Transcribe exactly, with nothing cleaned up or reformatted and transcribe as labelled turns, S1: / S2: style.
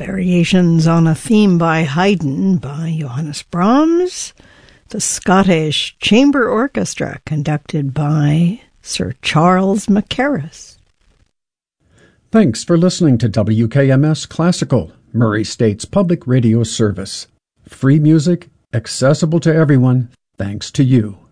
S1: Variations on a Theme by Haydn by Johannes Brahms, the Scottish Chamber Orchestra conducted by Sir Charles Mackerras.
S2: Thanks for listening to W K M S Classical, Murray State's public radio service. Free music, accessible to everyone, thanks to you.